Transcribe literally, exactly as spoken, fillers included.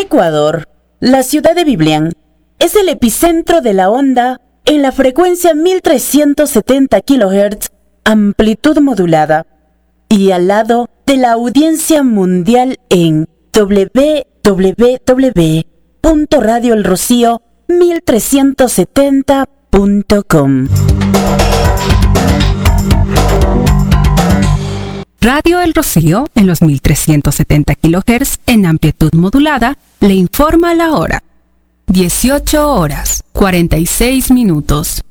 Ecuador, la ciudad de Biblián, es el epicentro de la onda en la frecuencia mil trescientos setenta kilohertz, amplitud modulada, y al lado de la audiencia mundial en doble u doble u doble u punto radio el rocío mil trescientos setenta punto com. Radio El Rocío, en los mil trescientos setenta kilohertz en amplitud modulada, le informa la hora. dieciocho horas, cuarenta y seis minutos.